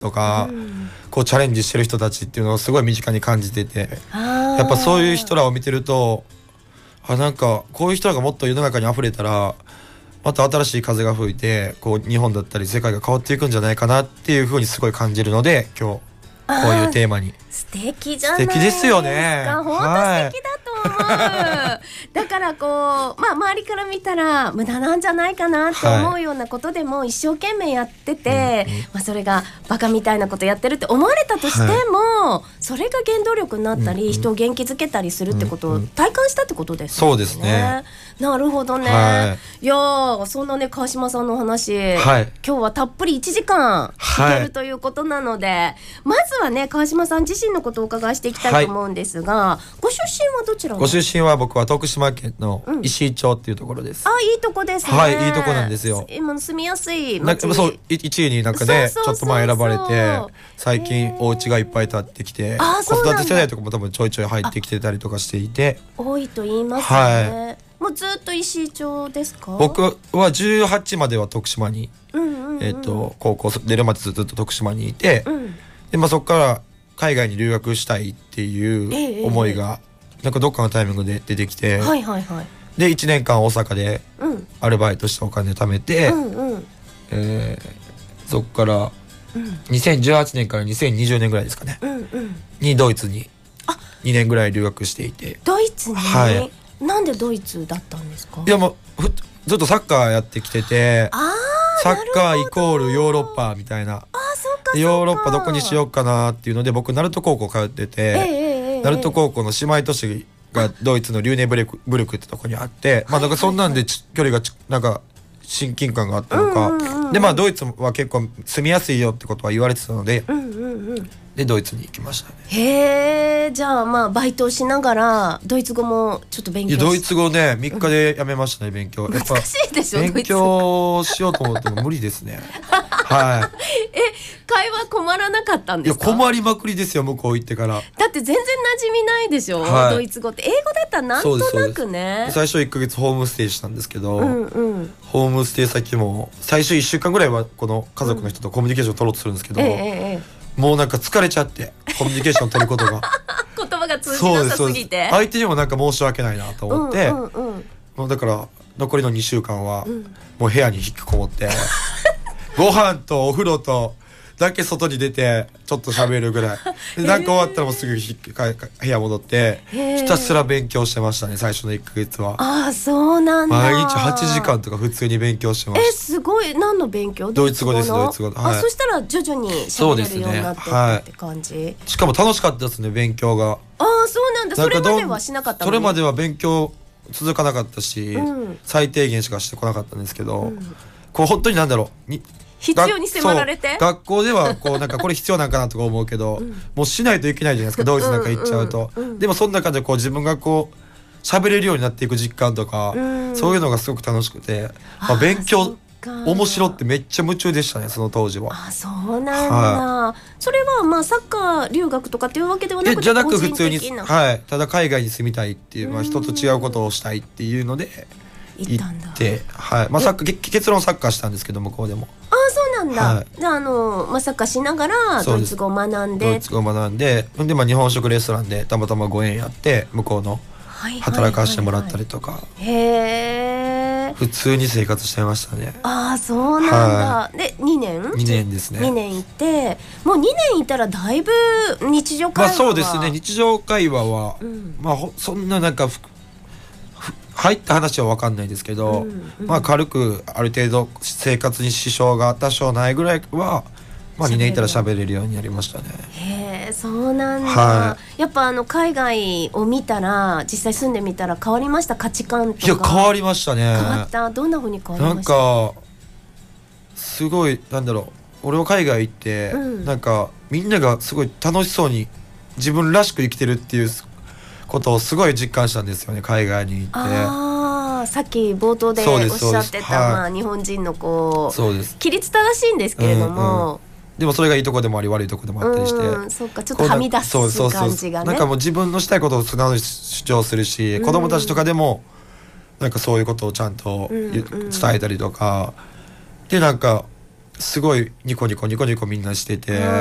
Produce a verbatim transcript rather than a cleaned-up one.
とか、 うん、 こうチャレンジしてる人たちっていうのをすごい身近に感じてて、 あやっぱそういう人らを見てると、あ、なんかこういう人らがもっと世の中に溢れたらまた新しい風が吹いて、こう日本だったり世界が変わっていくんじゃないかなっていう風にすごい感じるので、今日こういうテーマに。 素敵じゃないですか。 素敵ですよね。 本当素敵だと思う、はい、だからこう、まあ、周りから見たら無駄なんじゃないかなって思うようなことでも一生懸命やってて、はい、まあ、それがバカみたいなことやってるって思われたとしても、はい、それが原動力になったり、うん、人を元気づけたりするってことを体感したってことですね、 うんうん、そうですね。 なるほどね、はい、いやー、そんなね川島さんのお話、はい、今日はたっぷりいちじかん聞けるということなので、はい、まずはね川島さん自身のことをお伺いしていきたいと思うんですが、はい、ご出身はどちら？ ご出身は僕は徳島県の石井町っていうところです、 うん、あ、いいとこですね。 はい、いいとこなんですよ。 今住みやすい町。なんかそういちいになんかね、ちょっと前選ばれて、最近お家がいっぱい建ってきて、子育て世代とかも多分ちょいちょい入ってきてたりとかしていて、 多いと言いますね、はい、もうずっと石井町ですか？ 僕はじゅうはちまでは徳島に、うんうんうん、えーと、高校出るまでずっと徳島にいて、うん、でまあ、そこから海外に留学したいっていう思いが、ええ、なんかどっかのタイミングで出てきて、はいはいはい、でいちねんかん大阪でアルバイトしてお金貯めて、うんうん、えー、そこからにせんじゅうはちねんからにせんにじゅうねんぐらいですかね、うんうん、にドイツににねんぐらい留学していて。 ドイツに、はい、なんでドイツだったんですか？ いや、もうずっとサッカーやってきてて、あ、サッカーイコールヨーロッパみたいな、あ、そうか、ヨーロッパどこにしようかなっていうので、僕鳴門高校通ってて、えー、鳴門高校の姉妹都市がドイツのリューネブルク、ブルクってとこにあって、まあなんかそんなんで距離がなんか親近感があったのか、うんうんうん、でまあドイツは結構住みやすいよってことは言われてたので、うんうんうん、でドイツに行きましたね。 へえ、じゃあまあバイトをしながらドイツ語もちょっと勉強して。 いやドイツ語ねみっかでやめましたね、勉強。やっぱ難しいでしょ、 勉強しようと思っても無理ですねはい。 え、会話困らなかったんですか？ いや困りまくりですよ、向こう行ってから。 だって全然馴染みないでしょ、はい、ドイツ語って。英語だったらなんとなくね。 最初いっかげつホームステイしたんですけど、うんうん、ホームステイ先も最初いっしゅうかんぐらいはこの家族の人とコミュニケーションを取ろうとするんですけど、うん、ええええ、もうなんか疲れちゃってコミュニケーション取ることが言葉が通じなさすぎて相手にもなんか申し訳ないなと思って、うんうんうん、もうだから残りのにしゅうかんはもう部屋に引きこもってご飯とお風呂とだけ外に出てちょっと喋るぐらいで、なんか終わったらもうすぐ部屋戻ってひたすら勉強してましたね、最初のいっかげつは。 ああ、そうなんだ。 毎日はちじかんとか普通に勉強してました。 え、すごい。何の勉強？ ドイツ語です、ドイツ語、 はい、あ、そしたら徐々に喋れるようになってったって感じ、ね、はい、 しかも楽しかったですね、勉強が。 ああ、そうなんだ。それまではしなかったの？ それまでは勉強続かなかったし、うん、最低限しかしてこなかったんですけど、うん、こう本当になんだろうに必要に迫られて、 学校ではこうなんかこれ必要なんかなとか思うけど、うん、もうしないといけないじゃないですか、ドイツなんか行っちゃうと、うんうんうん、でもその中でこう自分がこう喋れるようになっていく実感とか、うん、そういうのがすごく楽しくて、まあ、勉強面白ってめっちゃ夢中でしたね、その当時は。 あ、そうなんだ、はい、それはまあサッカー留学とかっていうわけではなくて、 じゃなく普通に、はい、ただ海外に住みたいっていう、まあ、人と違うことをしたいっていうので行って、はい、まあ、サッカー結論サッカーしたんですけど向こうでも。 ああ、そうなんだ、はい、じゃあ、あのまあ、サッカーしながらドイツ語を学んでドイツ語を学んでで、まあ、日本食レストランでたまたまご縁やって向こうの働かせてもらったりとか、へえ、普通に生活してましたね。 ああ、そうなんだ、はい、でにねんにねんですね。 にねんいて、もうにねんいたらだいぶ日常会話は、 まあ、そうですね、日常会話は、うん、まあ、そんななんか入った話は分かんないですけど、うんうん、まあ軽くある程度生活に支障が多少ないぐらいは、まあ、にねんいたら喋れるようになりましたね。 へえ、そうなんだ、はい、やっぱあの海外を見たら実際住んでみたら変わりました？価値観とか。 いや変わりましたね。 変わった？どんな風に変わりました？ なんかすごいなんだろう、俺は海外行って、うん、なんかみんながすごい楽しそうに自分らしく生きてるっていうことをすごい実感したんですよね、海外に行って。 あ、さっき冒頭でおっしゃってた、まあ、日本人のこうそうです規律正しいんですけれども、うんうん、 でもそれがいいとこでもあり悪いとこでもあったりして、 うん、そうか、ちょっとはみ出す感じがね。 なんかもう自分のしたいことを素直に主張するし、うん、子供たちとかでもなんかそういうことをちゃんと伝えたりとか、うんうん、でなんかすごいニコニコニコニコみんなしてて